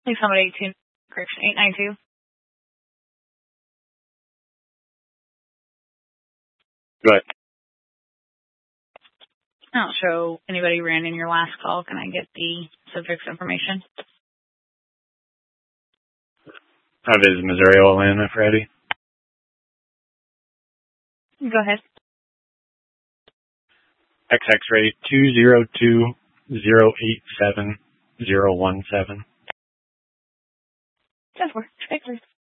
Please somebody to correction 892. Go ahead. I don't show anybody ran in your last call. Can I get the subject's information? This is Missouri Oil Land, Freddie. Go ahead. XX rate 202087017. 10-4. Check, please.